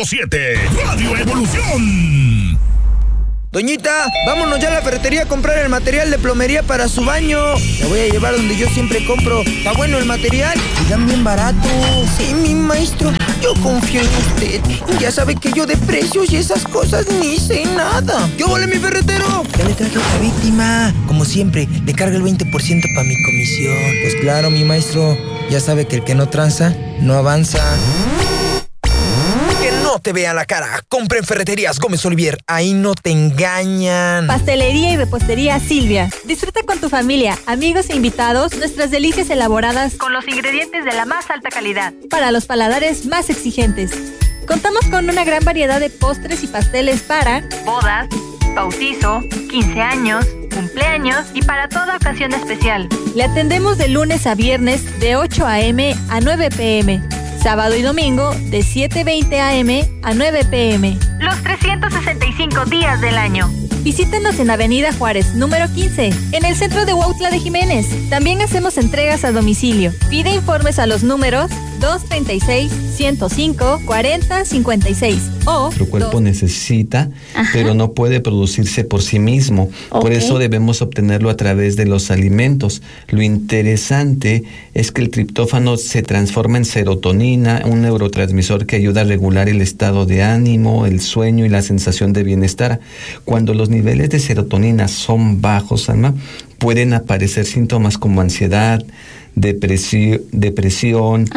100.7 Radio Evolución. Doñita, vámonos ya a la ferretería a comprar el material de plomería para su baño. La voy a llevar donde yo siempre compro. Está bueno el material y dan bien barato. Sí, mi maestro, yo confío en usted. Ya sabe que yo de precios y esas cosas ni sé nada. ¡Yo volé mi ferretero! Ya le traje otra víctima. Como siempre, le carga el 20% para mi comisión. Pues claro, mi maestro, ya sabe que el que no tranza, no avanza. No te vean la cara. Compren Ferreterías Gómez Olivier. Ahí no te engañan. Pastelería y repostería Silvia. Disfruta con tu familia, amigos e invitados nuestras delicias elaboradas con los ingredientes de la más alta calidad para los paladares más exigentes. Contamos con una gran variedad de postres y pasteles para bodas, bautizo, 15 años, cumpleaños y para toda ocasión especial. Le atendemos de lunes a viernes de 8 a.m. a 9 p.m. Sábado y domingo de 7:20 a.m. a 9 p.m. Los 365 días del año. Visítenos en Avenida Juárez, número 15, en el centro de Huautla de Jiménez. También hacemos entregas a domicilio. Pide informes a los números 236-105-4056 o... Nuestro cuerpo necesita, pero no puede producirse por sí mismo. Por eso debemos obtenerlo a través de los alimentos. Lo interesante es que el triptófano se transforma en serotonina, un neurotransmisor que ayuda a regular el estado de ánimo, el sueño y la sensación de bienestar. Cuando los niveles de serotonina son bajos, Alma, pueden aparecer síntomas como ansiedad, depresión,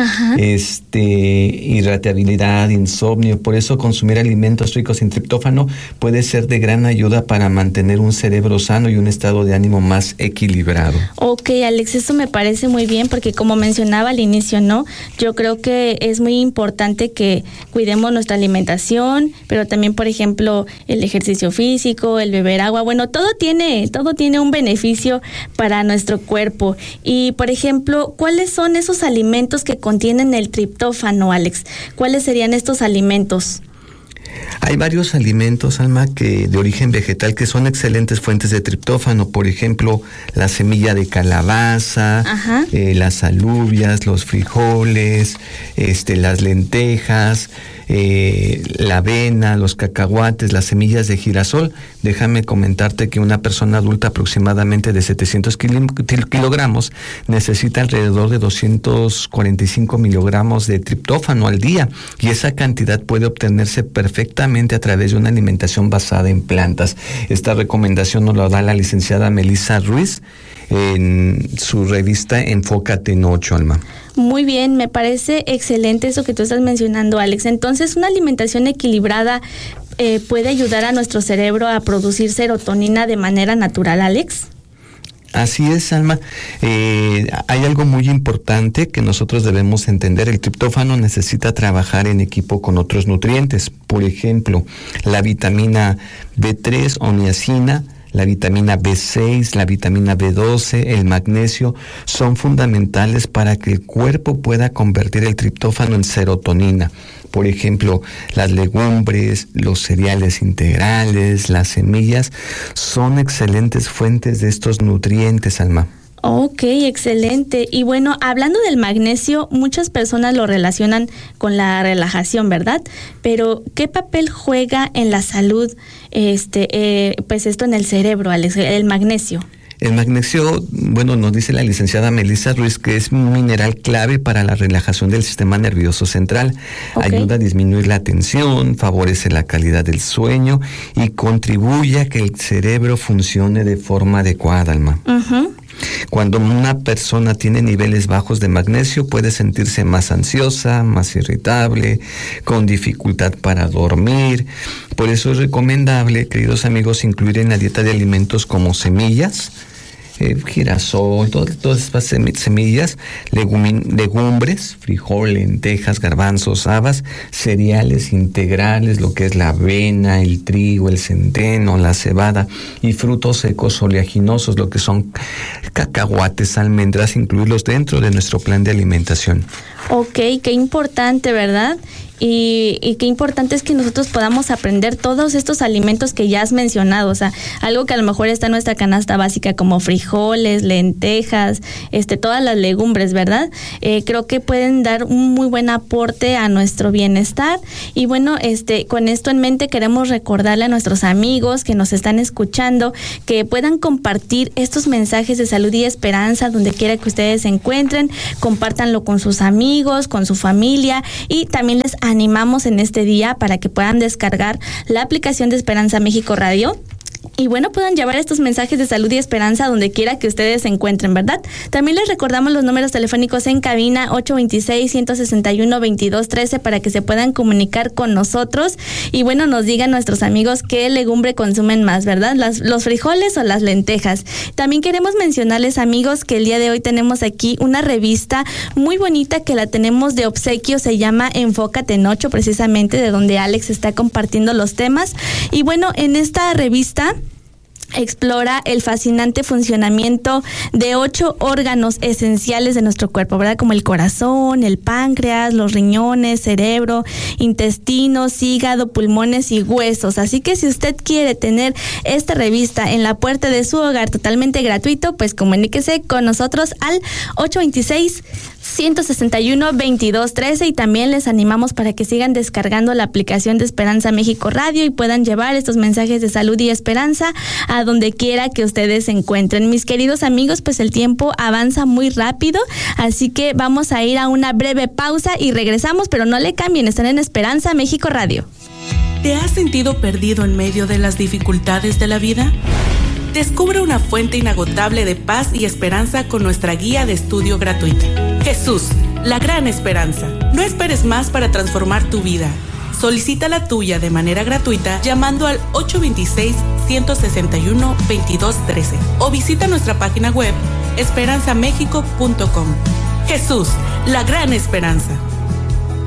irritabilidad, insomnio. Por eso consumir alimentos ricos en triptófano puede ser de gran ayuda para mantener un cerebro sano y un estado de ánimo más equilibrado. Ok, Alex, eso me parece muy bien porque como mencionaba al inicio, ¿no? Yo creo que es muy importante que cuidemos nuestra alimentación, pero también, por ejemplo, el ejercicio físico, el beber agua. Bueno, todo tiene un beneficio para nuestro cuerpo. Y, por ejemplo, ¿cuáles son esos alimentos que contienen el triptófano, Alex? ¿Cuáles serían estos alimentos? Hay varios alimentos, Alma, de origen vegetal que son excelentes fuentes de triptófano. Por ejemplo, la semilla de calabaza, las alubias, los frijoles, las lentejas, la avena, los cacahuates, las semillas de girasol. Déjame comentarte que una persona adulta aproximadamente de 700 kilogramos necesita alrededor de 245 miligramos de triptófano al día, y esa cantidad puede obtenerse perfectamente a través de una alimentación basada en plantas. Esta recomendación nos la da la licenciada Melissa Ruiz en su revista Enfócate en 8, Alma. Muy bien, me parece excelente eso que tú estás mencionando, Alex. Entonces, una alimentación equilibrada puede ayudar a nuestro cerebro a producir serotonina de manera natural, Alex. Así es, Alma. Hay algo muy importante que nosotros debemos entender. El triptófano necesita trabajar en equipo con otros nutrientes. Por ejemplo, la vitamina B3 o niacina, la vitamina B6, la vitamina B12, el magnesio, son fundamentales para que el cuerpo pueda convertir el triptófano en serotonina. Por ejemplo, las legumbres, los cereales integrales, las semillas, son excelentes fuentes de estos nutrientes, Alma. Ok, excelente. Y bueno, hablando del magnesio, muchas personas lo relacionan con la relajación, ¿verdad? Pero, ¿qué papel juega en la salud, pues esto en el cerebro, Alex, el magnesio? El magnesio, bueno, nos dice la licenciada Melissa Ruiz que es un mineral clave para la relajación del sistema nervioso central. Ayuda a disminuir la tensión, favorece la calidad del sueño y contribuye a que el cerebro funcione de forma adecuada, Alma. Cuando una persona tiene niveles bajos de magnesio, puede sentirse más ansiosa, más irritable, con dificultad para dormir. Por eso es recomendable, queridos amigos, incluir en la dieta de alimentos como semillas, girasol, todas estas semillas, legumbres, frijol, lentejas, garbanzos, habas, cereales integrales, lo que es la avena, el trigo, el centeno, la cebada, y frutos secos oleaginosos, lo que son cacahuates, almendras, incluirlos dentro de nuestro plan de alimentación. Ok, qué importante, ¿verdad? y qué importante es que nosotros podamos aprender todos estos alimentos que ya has mencionado, o sea, algo que a lo mejor está en nuestra canasta básica como frijoles, lentejas, todas las legumbres, ¿verdad? Creo que pueden dar un muy buen aporte a nuestro bienestar. Y bueno, con esto en mente queremos recordarle a nuestros amigos que nos están escuchando que puedan compartir estos mensajes de salud y esperanza donde quiera que ustedes se encuentren, compártanlo con sus amigos, con su familia, y también les animamos en este día para que puedan descargar la aplicación de Esperanza México Radio. Y bueno, puedan llevar estos mensajes de salud y esperanza donde quiera que ustedes se encuentren, ¿verdad? También les recordamos los números telefónicos en cabina 826-161-2213 para que se puedan comunicar con nosotros. Y bueno, nos digan nuestros amigos qué legumbre consumen más, ¿verdad? ¿Los frijoles o las lentejas? También queremos mencionarles, amigos, que el día de hoy tenemos aquí una revista muy bonita que la tenemos de obsequio. Se llama Enfócate en 8, precisamente, de donde Alex está compartiendo los temas. Y bueno, en esta revista explora el fascinante funcionamiento de 8 órganos esenciales de nuestro cuerpo, ¿verdad? Como el corazón, el páncreas, los riñones, cerebro, intestinos, hígado, pulmones y huesos. Así que si usted quiere tener esta revista en la puerta de su hogar totalmente gratuito, pues comuníquese con nosotros al 826-161-2213, y también les animamos para que sigan descargando la aplicación de Esperanza México Radio y puedan llevar estos mensajes de salud y esperanza a donde quiera que ustedes se encuentren. Mis queridos amigos, pues el tiempo avanza muy rápido, así que vamos a ir a una breve pausa y regresamos, pero no le cambien, están en Esperanza México Radio. ¿Te has sentido perdido en medio de las dificultades de la vida? Descubre una fuente inagotable de paz y esperanza con nuestra guía de estudio gratuita. Jesús, la gran esperanza. No esperes más para transformar tu vida. Solicita la tuya de manera gratuita llamando al 826-161-2213 o visita nuestra página web esperanzamexico.com. Jesús, la gran esperanza.